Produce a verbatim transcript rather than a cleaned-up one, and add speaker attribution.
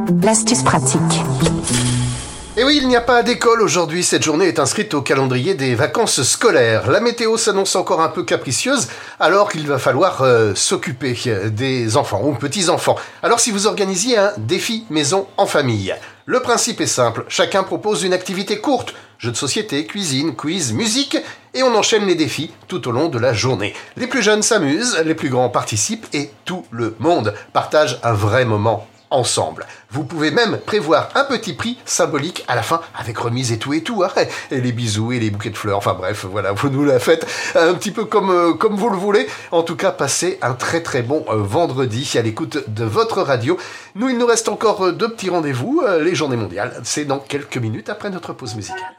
Speaker 1: L'astuce pratique.
Speaker 2: Et oui, il n'y a pas d'école aujourd'hui, cette journée est inscrite au calendrier des vacances scolaires. La météo s'annonce encore un peu capricieuse, alors qu'il va falloir euh, s'occuper des enfants ou petits-enfants. Alors si vous organisiez un défi maison en famille, le principe est simple, chacun propose une activité courte, jeux de société, cuisine, quiz, musique, et on enchaîne les défis tout au long de la journée. Les plus jeunes s'amusent, les plus grands participent, et tout le monde partage un vrai moment ensemble. Vous pouvez même prévoir un petit prix symbolique à la fin, avec remise et tout et tout, hein, et les bisous et les bouquets de fleurs, enfin bref, voilà, vous nous la faites un petit peu comme, euh, comme vous le voulez. En tout cas, passez un très très bon euh, vendredi à l'écoute de votre radio. Nous, il nous reste encore euh, deux petits rendez-vous, euh, les journées mondiales, c'est dans quelques minutes après notre pause musicale.